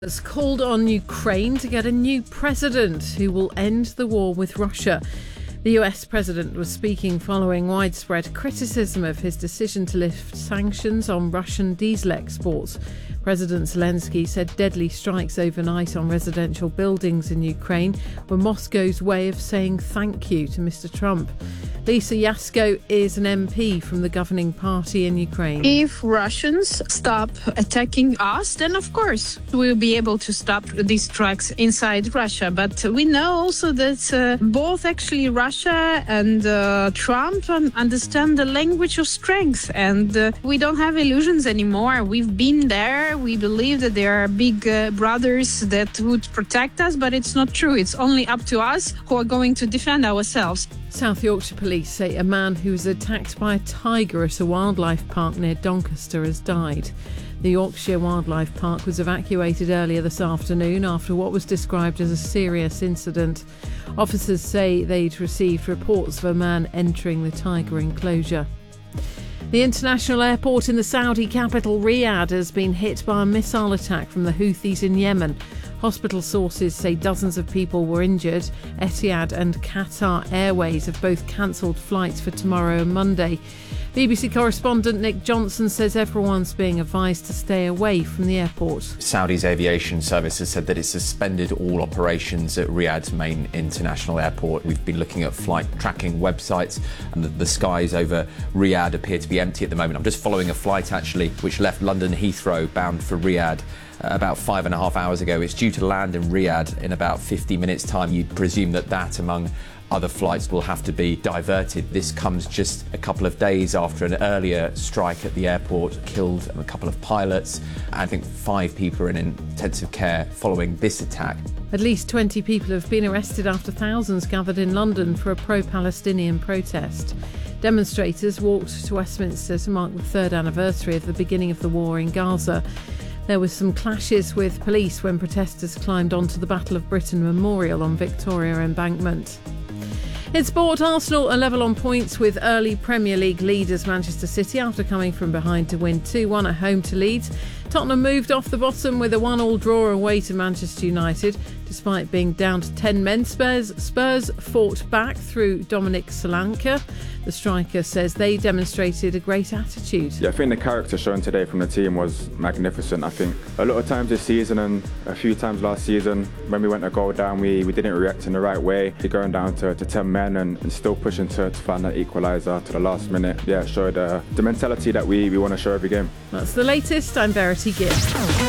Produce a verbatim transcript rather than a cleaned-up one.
Has called on Ukraine to get a new president who will end the war with Russia. The U S president was speaking following widespread criticism of his decision to lift sanctions on Russian diesel exports. President Zelensky said deadly strikes overnight on residential buildings in Ukraine were Moscow's way of saying thank you to Mister Trump. Lisa Yasko is an M P from the governing party in Ukraine. If Russians stop attacking us, then of course we'll be able to stop these strikes inside Russia. But we know also that uh, both actually Russia and uh, Trump understand the language of strength, and uh, we don't have illusions anymore. We've been there. We believe that there are big uh, brothers that would protect us, but it's not true. It's only up to us who are going to defend ourselves. South Yorkshire police say a man who was attacked by a tiger at a wildlife park near Doncaster has died. The Yorkshire Wildlife Park was evacuated earlier this afternoon after what was described as a serious incident. Officers say they'd received reports of a man entering the tiger enclosure. The international airport in the Saudi capital Riyadh has been hit by a missile attack from the Houthis in Yemen. Hospital sources say dozens of people were injured. Etihad and Qatar Airways have both cancelled flights for tomorrow and Monday. B B C correspondent Nick Johnson says everyone's being advised to stay away from the airport. Saudi's aviation service has said that it's suspended all operations at Riyadh's main international airport. We've been looking at flight tracking websites, and the, the skies over Riyadh appear to be empty at the moment. I'm just following a flight actually which left London Heathrow bound for Riyadh uh, about five and a half hours ago. It's due to land in Riyadh in about fifty minutes time. You'd presume that that among other flights will have to be diverted. This comes just a couple of days after an earlier strike at the airport killed a couple of pilots. I think five people are in intensive care following this attack. At least twenty people have been arrested after thousands gathered in London for a pro-Palestinian protest. Demonstrators walked to Westminster to mark the third anniversary of the beginning of the war in Gaza. There were some clashes with police when protesters climbed onto the Battle of Britain Memorial on Victoria Embankment. In sport, Arsenal are level on points with early Premier League leaders Manchester City after coming from behind to win two one at home to Leeds. Tottenham moved off the bottom with a one-all draw away to Manchester United. Despite being down to ten men, Spurs, Spurs fought back through Dominic Solanke. The striker says they demonstrated a great attitude. Yeah, I think the character shown today from the team was magnificent. I think a lot of times this season and a few times last season, when we went a goal down, we, we didn't react in the right way. We're going down to, to ten men and, and still pushing to, to find that equaliser to the last minute. Yeah, it showed uh, the mentality that we, we want to show every game. That's the latest. I'm Verity Gibb.